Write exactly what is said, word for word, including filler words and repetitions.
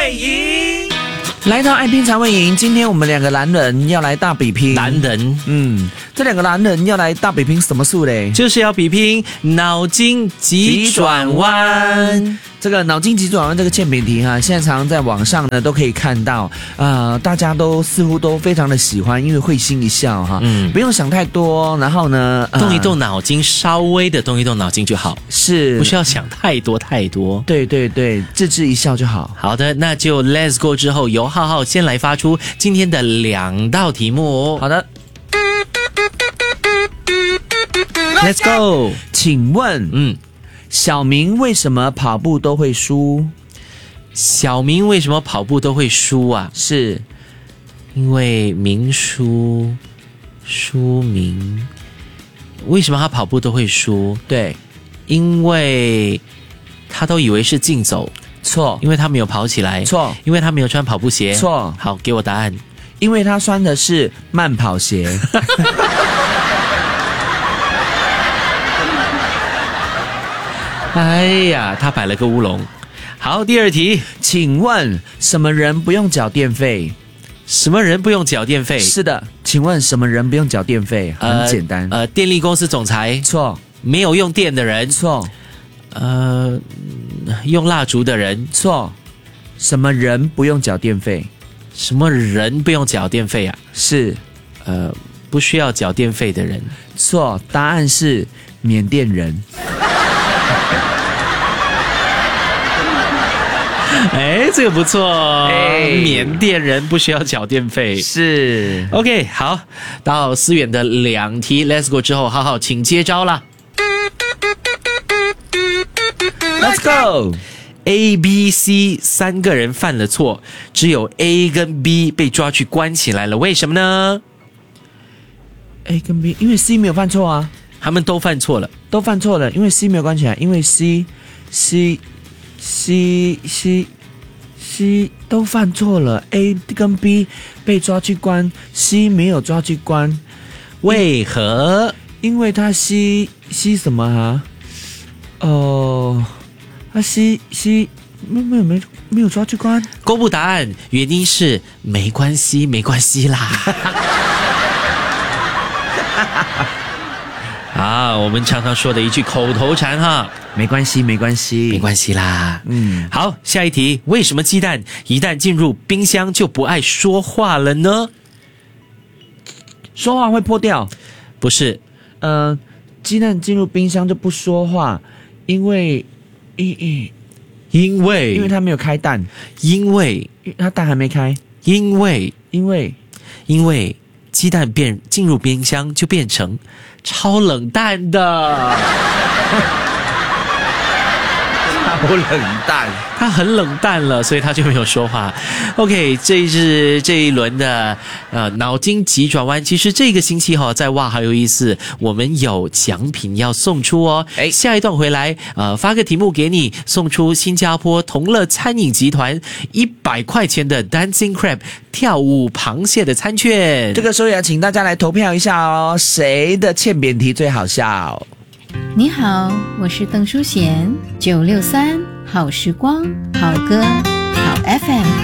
会赢。 来到爱拼才会赢，今天我们两个男人要来大比拼。 男人， 嗯，这两个男人要来大比拼什么数嘞？ 就是要比拼脑筋急转弯。 这个脑筋急转弯这个欠扁题哈，现在常常在网上呢都可以看到，呃，大家都似乎都非常的喜欢，因为会心一笑哈，嗯，不用想太多，然后呢，呃、 动一动脑筋，稍微的动一动脑筋就好， 是不需要想太多太多。 对对对，置之一笑就好。 好的，那就 Let's Go 之后，由浩浩先来发出今天的两道题目。 好的 ，Let's Go， 请问，嗯。小明为什么跑步都会输？ 小明为什么跑步都会输啊？ 是因为明输输明。为什么他跑步都会输？ 对， 因为他都以为是竞走。 错， 因为他没有跑起来。 错， 因为他没有穿跑步鞋。 错， 好，给我答案。 因为他穿的是慢跑鞋。 哎呀，他摆了个乌龙。好，第二题， 请问什么人不用缴电费？ 什么人不用缴电费？ 是的，请问什么人不用缴电费？很简单。 呃，呃电力公司总裁。 错。 没有用电的人。 错。 呃，用蜡烛的人。 错。什么人不用缴电费？ 什么人不用缴电费啊？ 是， 呃，不需要缴电费的人。 错，答案是缅甸人。 哎，这个不错， 哎， 缅甸人不需要缴电费。 是 OK， 好，到思远的两题 Let's Go 之后，浩浩请接招啦。 Let's go。 A、B、C 三个人犯了错，只有 A 跟 B 被抓去关起来了，为什么呢？ A 跟 B， 因为 C 没有犯错啊。 他们都犯错了， 都犯错了，因为 C 没有关起来，因为 C C C C C 都犯错了 ，A 跟 B 被抓去关 ，C 没有抓去关， 为何？ 因为他 C C 什么啊？哦，他 C C 没没有没没有抓去关。 公布答案，原因是没关系，没关系啦。啊，我们常常说的一句口头禅哈， 没关系，没关系， 没关系啦。 嗯， 好，下一题，为什么鸡蛋一旦进入冰箱就不爱说话了呢？ 说话会破掉？ 不是， 呃，鸡蛋进入冰箱就不说话，因为，因因因为因为它没有开蛋， 因为它蛋还没开， 因为因为因为鸡蛋变进入冰箱就变成超冷淡的。 超冷淡， 他很冷淡了，所以他就没有说话。OK， 这是这一轮的呃脑筋急转弯。其实这个星期哈、哦，在哇好有意思，我们有奖品要送出哦。哎，下一段回来呃发个题目给你，送出新加坡同乐餐饮集团一百块钱的 Dancing Crab 跳舞螃蟹的餐券。 这个时候也请大家来投票一下哦，谁的欠扁题最好笑？ 你好，我是邓淑贤，九六三好时光，好歌，好 F M。